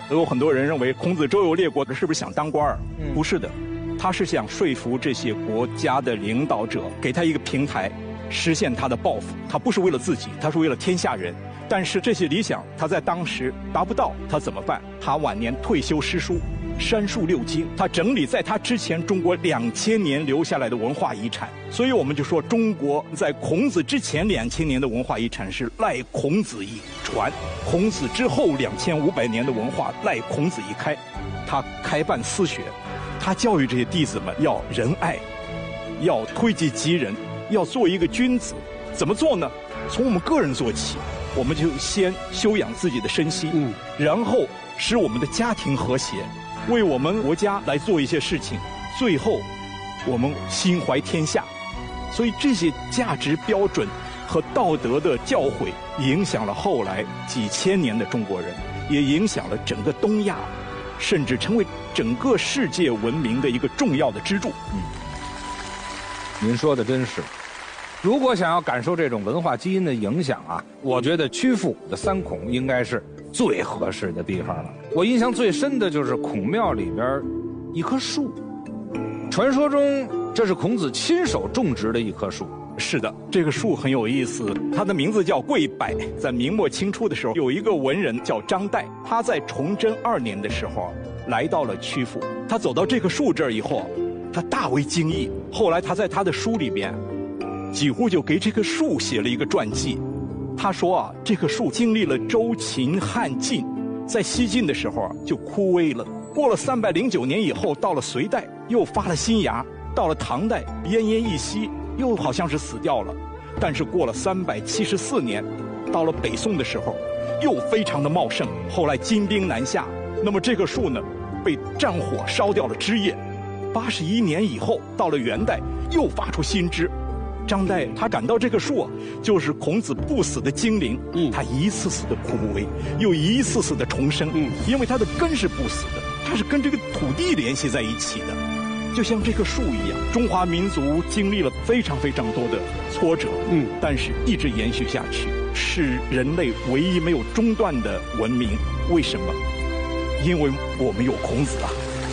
有很多人认为孔子周游列国是不是想当官儿？不是的，他是想说服这些国家的领导者，给他一个平台，实现他的抱负。他不是为了自己，他是为了天下人。但是这些理想他在当时达不到，他怎么办？他晚年退修诗书，删述六经，他整理在他之前中国2000年留下来的文化遗产。所以我们就说，中国在孔子之前2000年的文化遗产是赖孔子一传，孔子之后2500年的文化赖孔子一开。他开办私学，他教育这些弟子们要仁爱，要推己及人，要做一个君子。怎么做呢？从我们个人做起，我们就先修养自己的身心，然后使我们的家庭和谐，为我们国家来做一些事情，最后我们心怀天下。所以这些价值标准和道德的教诲影响了后来几千年的中国人，也影响了整个东亚，甚至成为整个世界文明的一个重要的支柱。 您说的真是。如果想要感受这种文化基因的影响啊，我觉得曲阜的三孔应该是最合适的地方了。我印象最深的就是孔庙里边一棵树，传说中这是孔子亲手种植的一棵树。 是的，这个树很有意思，它的名字叫桂柏。在明末清初的时候，有一个文人叫张岱，他在崇祯2年的时候来到了曲阜，他走到这棵树这儿以后，他大为惊异。后来他在他的书里边几乎就给这棵树写了一个传记。他说啊，这棵树经历了周秦汉晋，在西晋的时候就枯萎了，过了309年以后，到了隋代又发了新芽，到了唐代奄奄一息，又好像是死掉了。但是过了374年，到了北宋的时候又非常的茂盛。后来金兵南下，那么这棵树呢被战火烧掉了枝叶。81年以后，到了元代又发出新枝。张岱他感到这棵树啊，就是孔子不死的精灵，他一次次的枯萎，又一次次的重生，因为它的根是不死的，它是跟这个土地联系在一起的，就像这棵树一样。中华民族经历了非常非常多的挫折，但是一直延续下去，是人类唯一没有中断的文明。为什么？因为我们有孔子啊。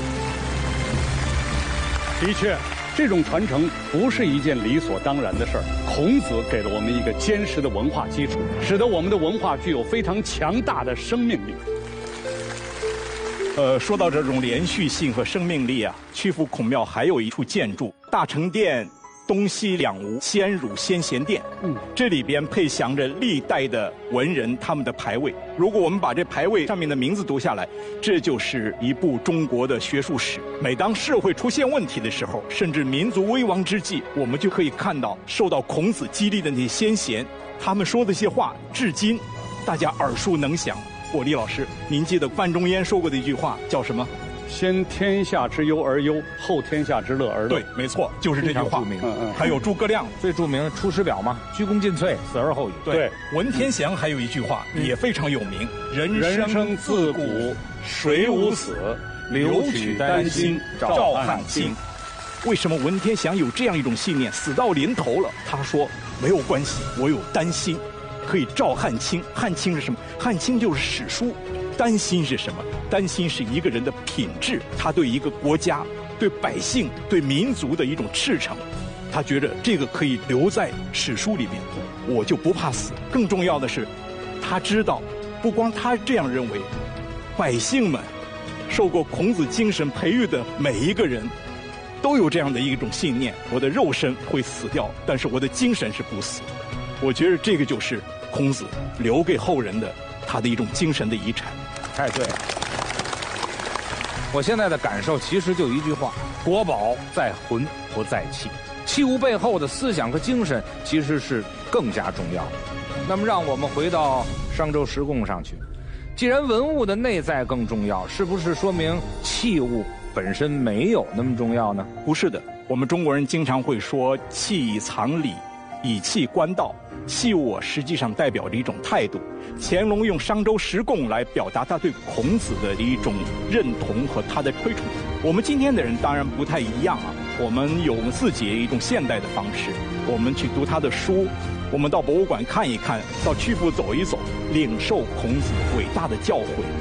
的确，这种传承不是一件理所当然的事儿。孔子给了我们一个坚实的文化基础，使得我们的文化具有非常强大的生命力。 说到这种连续性和生命力啊，曲阜孔庙还有一处建筑，大成殿东西两无先儒先贤殿，这里边配享着历代的文人他们的牌位。如果我们把这牌位上面的名字读下来，这就是一部中国的学术史。每当社会出现问题的时候，甚至民族危亡之际，我们就可以看到受到孔子激励的那些先贤，他们说的一些话，至今大家耳熟能详。李老师，您记得范仲淹说过的一句话叫什么？ 先天下之忧而忧，后天下之乐而乐。 对，没错，就是这句话。 著名。 还有诸葛亮最著名的《出师表》嘛，鞠躬尽瘁，死而后已。 对，文天祥还有一句话也非常有名：人生自古谁无死，留取丹心照汗青。为什么文天祥有这样一种信念？死到临头了，他说没有关系，我有丹心，可以照汗青。汗青是什么？汗青就是史书。丹心是什么？丹心是一个人的品质，他对一个国家、对百姓、对民族的一种赤诚。他觉得这个可以留在史书里面，我就不怕死。更重要的是，他知道，不光他这样认为，百姓们受过孔子精神培育的每一个人，都有这样的一种信念：我的肉身会死掉，但是我的精神是不死。我觉得这个就是孔子留给后人的他的一种精神的遗产。 太对了。我现在的感受其实就一句话：国宝在魂不在器。器物背后的思想和精神其实是更加重要的。那么让我们回到商周石供上去，既然文物的内在更重要，是不是说明器物本身没有那么重要呢？ 不是的，我们中国人经常会说器以藏礼，以器观道。器物实际上代表着一种态度。乾隆用商周石供来表达他对孔子的一种认同和他的推崇。我们今天的人当然不太一样啊，我们有我们自己一种现代的方式，我们去读他的书，我们到博物馆看一看，到曲阜走一走，领受孔子伟大的教诲。